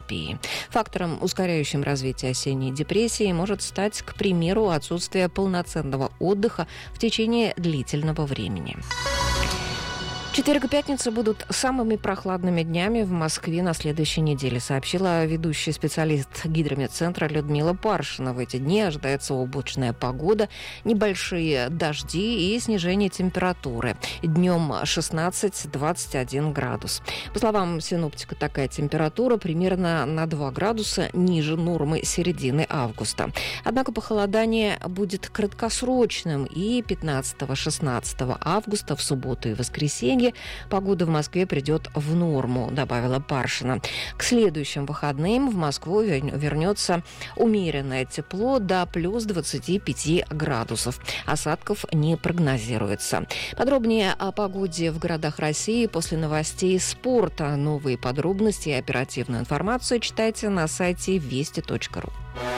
терапии. Фактором, ускоряющим развитие осенней депрессии, может стать, к примеру, отсутствие полноценного отдыха в течение длительного времени. Четверг и пятница будут самыми прохладными днями в Москве на следующей неделе, сообщила ведущий специалист Гидрометцентра Людмила Паршина. В эти дни ожидается облачная погода, небольшие дожди и снижение температуры. Днем 16-21 градус. По словам синоптика, такая температура примерно на 2 градуса ниже нормы середины августа. Однако похолодание будет краткосрочным, и 15-16 августа в субботу и воскресенье погода в Москве придет в норму, добавила Паршина. К следующим выходным в Москву вернется умеренное тепло до плюс 25 градусов. Осадков не прогнозируется. Подробнее о погоде в городах России после новостей спорта. Новые подробности и оперативную информацию читайте на сайте вести.ру.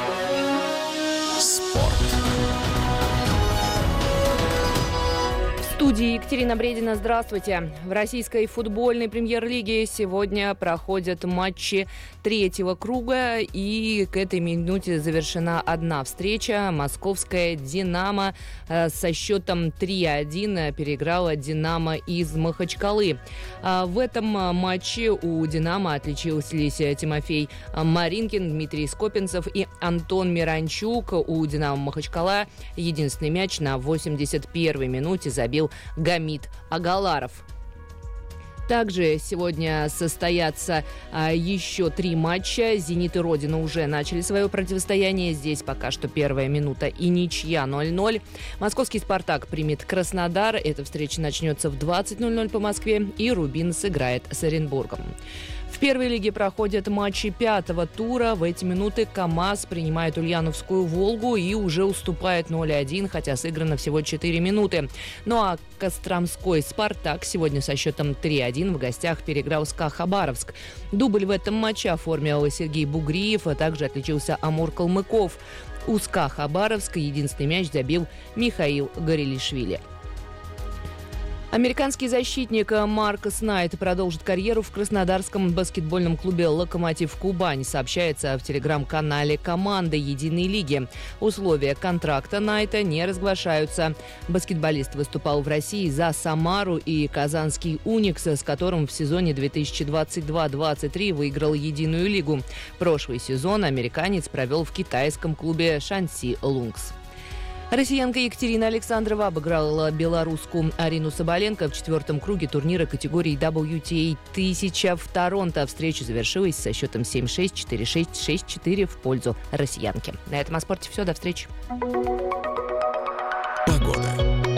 Спорт. В студии Екатерина Бредина. Здравствуйте. В российской футбольной премьер-лиге сегодня проходят матчи третьего круга, и к этой минуте завершена одна встреча. Московская «Динамо» со счетом 3-1 переиграла «Динамо» из Махачкалы. В этом матче у «Динамо» отличились Тимофей Маринкин, Дмитрий Скопинцев и Антон Миранчук. У «Динамо» Махачкала единственный мяч на 81-й минуте забил Гамит Агаларов. Также сегодня состоятся еще 3 матча. «Зенит» и «Родина» уже начали свое противостояние. Здесь пока что первая минута и ничья 0-0. Московский «Спартак» примет Краснодар. Эта встреча начнется в 20:00 по Москве. И «Рубин» сыграет с Оренбургом. В первой лиге проходят матчи 5-го тура. В эти минуты КамАЗ принимает Ульяновскую «Волгу» и уже уступает 0-1, хотя сыграно всего 4 минуты. Ну а Костромской «Спартак» сегодня со счетом 3-1 в гостях переиграл СКА Хабаровск. Дубль в этом матче оформил Сергей Бугриев, а также отличился Амур Калмыков. У СКА Хабаровска единственный мяч забил Михаил Горелишвили. Американский защитник Маркос Найт продолжит карьеру в краснодарском баскетбольном клубе «Локомотив Кубань», сообщается в телеграм-канале команды Единой лиги. Условия контракта Найта не разглашаются. Баскетболист выступал в России за «Самару» и «Казанский Уникс», с которым в сезоне 2022-2023 выиграл Единую лигу. Прошлый сезон американец провел в китайском клубе «Шанси Лунгс». Россиянка Екатерина Александрова обыграла белорусскую Арину Соболенко в 4-м круге турнира категории WTA 1000 в Торонто. Встреча завершилась со счетом 7-6, 4-6, 6-4 в пользу россиянки. На этом о спорте все. До встречи. Погода.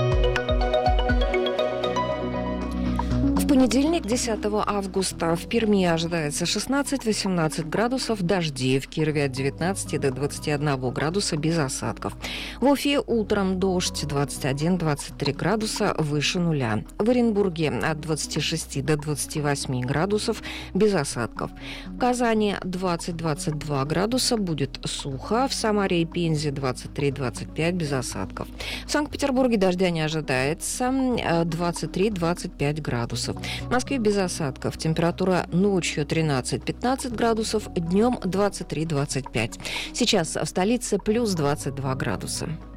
В понедельник, 10 августа, в Перми ожидается 16-18 градусов, дожди. В Кирове от 19 до 21 градуса без осадков. В Уфе утром дождь, 21-23 градуса выше нуля. В Оренбурге от 26 до 28 градусов без осадков. В Казани 20-22 градуса, будет сухо. В Самаре и Пензе 23-25 без осадков. В Санкт-Петербурге дождя не ожидается, 23-25 градусов. В Москве без осадков. Температура ночью 13-15 градусов, днем 23-25. Сейчас в столице плюс 22 градуса.